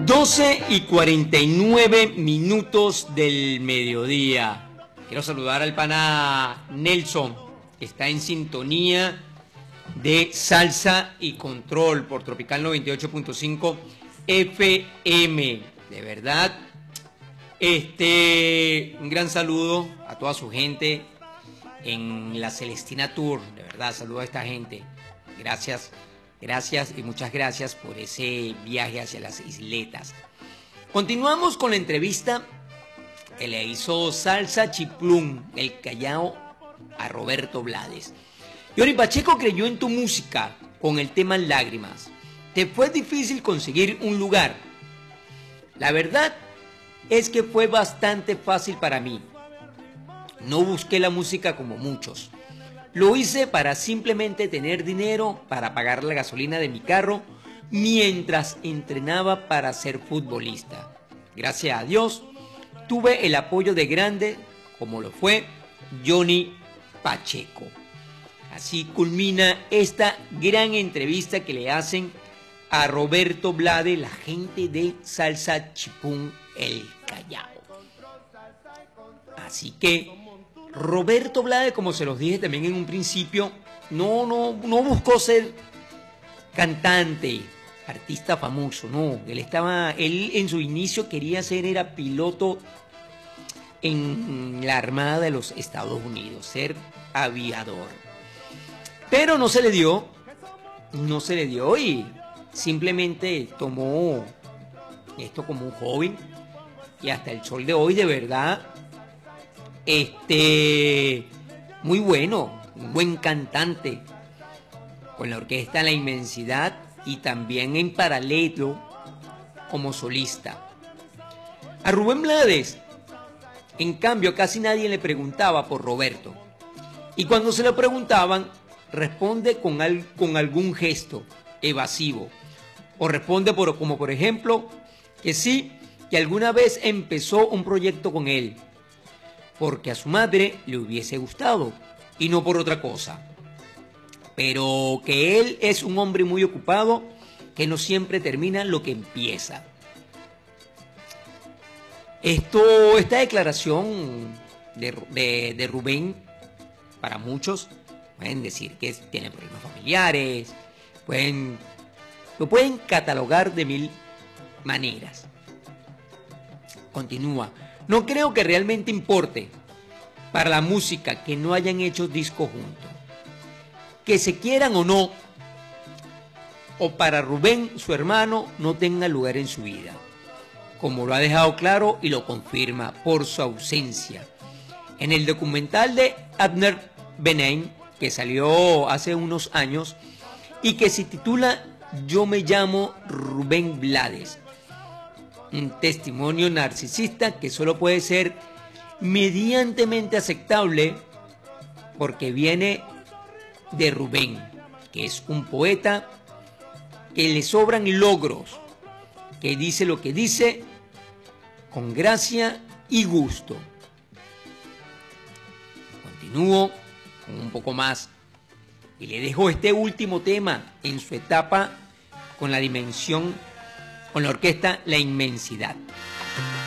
12:49 del mediodía. Quiero saludar al pana Nelson, que está en sintonía de Salsa y Control por Tropical 98.5 FM. De verdad, un gran saludo a toda su gente en la Celestina Tour. De verdad, saludo a esta gente. Gracias. Gracias y muchas gracias por ese viaje hacia las isletas. Continuamos con la entrevista que le hizo Salsa Chiplum, el Callao, a Roberto Blades. Johnny Pacheco creyó en tu música con el tema Lágrimas. ¿Te fue difícil conseguir un lugar? La verdad es que fue bastante fácil para mí. No busqué la música como muchos. Lo hice para simplemente tener dinero para pagar la gasolina de mi carro mientras entrenaba para ser futbolista. Gracias a Dios, tuve el apoyo de grande, como lo fue Johnny Pacheco. Así culmina esta gran entrevista que le hacen a Roberto Blades, la gente de Salsa Chiplum, el Callao. Así que Roberto Blades, como se los dije también en un principio, no buscó ser cantante, artista famoso, no. Él en su inicio quería ser, era piloto en la Armada de los Estados Unidos, ser aviador. Pero no se le dio y simplemente tomó esto como un hobby y hasta el sol de hoy, de verdad, muy bueno, un buen cantante con la orquesta La Inmensidad y también en paralelo como solista. A Rubén Blades, en cambio, casi nadie le preguntaba por Roberto, y cuando se lo preguntaban responde con algún gesto evasivo, o responde como por ejemplo que sí, que alguna vez empezó un proyecto con él porque a su madre le hubiese gustado y no por otra cosa, pero que él es un hombre muy ocupado, que no siempre termina lo que empieza. Esta declaración de Rubén, para muchos pueden decir que tiene problemas familiares, lo pueden catalogar de mil maneras. Continúa. No creo que realmente importe para la música que no hayan hecho disco juntos, que se quieran o no, o para Rubén, su hermano, no tenga lugar en su vida, como lo ha dejado claro y lo confirma por su ausencia en el documental de Abner Benaim, que salió hace unos años y que se titula Yo me llamo Rubén Blades. Un testimonio narcisista que solo puede ser medianamente aceptable porque viene de Rubén, que es un poeta que le sobran logros, que dice lo que dice con gracia y gusto. Continúo con un poco más y le dejo este último tema en su etapa con la orquesta La Inmensidad.